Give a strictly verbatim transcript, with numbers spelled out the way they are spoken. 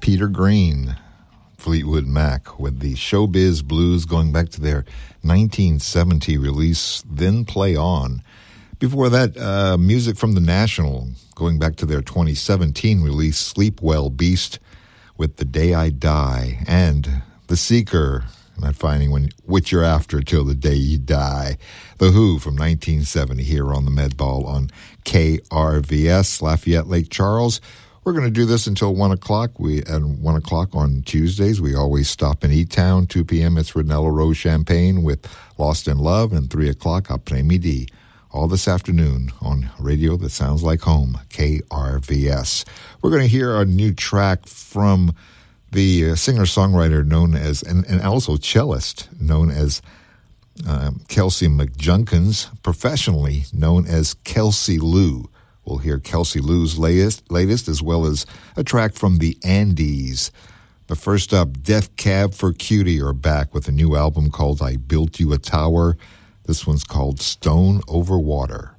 Peter Green, Fleetwood Mac, with the Showbiz Blues going back to their nineteen seventy release, Then Play On. Before that, uh, music from The National, going back to their twenty seventeen release, Sleep Well Beast, with The Day I Die, and The Seeker, not finding when, which you're after till the day you die. The Who from nineteen seventy here on the Med Ball on K R V S, Lafayette Lake Charles. We're going to do this until one o'clock. We At one o'clock on Tuesdays, we always stop in E-Town. two p.m. it's Ranella Rose Champagne with Lost in Love, and three o'clock, Après-Midi. All this afternoon on radio that sounds like home, K R V S. We're going to hear a new track from the uh, singer-songwriter known as, and, and also cellist, known as uh, Kelsey McJunkins, professionally known as Kelsey Lou. We'll hear Kelsey Lou's latest, latest, as well as a track from the Andes. But first up, Death Cab for Cutie are back with a new album called I Built You a Tower. This one's called Stone Over Water.